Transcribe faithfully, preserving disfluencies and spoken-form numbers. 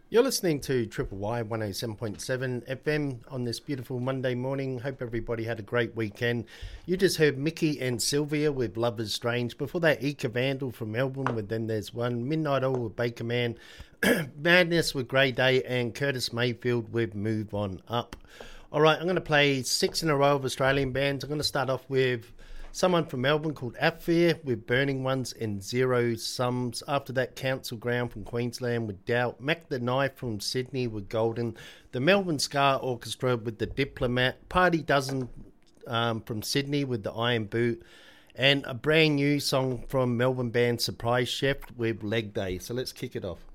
You're listening to Triple Y one oh seven point seven F M on this beautiful Monday morning. Hope everybody had a great weekend. You just heard Mickey and Sylvia with Love is Strange. Before that, Eka Vandal from Melbourne with Then There's One. Midnight Oil with Baker Man. Madness with Grey Day. And Curtis Mayfield with Move On Up. All right, I'm going to play six in a row of Australian bands. I'm going to start off with someone from Melbourne called Atmosphere with Burning Ones and Zero Sums. After that, Council Ground from Queensland with Doubt. Mac the Knife from Sydney with Golden. The Melbourne Ska Orchestra with The Diplomat. Party Dozen um, from Sydney with The Iron Boot. And a brand new song from Melbourne band Surprise Chef with Leg Day. So let's kick it off.